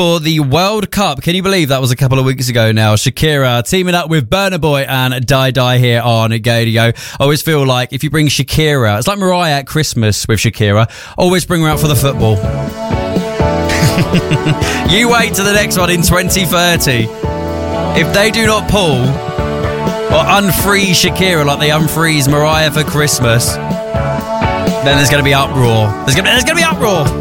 for the World Cup. Can you believe that was a couple of weeks ago now? Shakira teaming up with Burna Boy and Dai Dai here on Gadio. I always feel like if you bring Shakira, it's like Mariah at Christmas with Shakira, always bring her out for the football. You wait to the next one in 2030. If they do not pull or unfreeze Shakira like they unfreeze Mariah for Christmas, then there's going to be uproar. There's going to be uproar.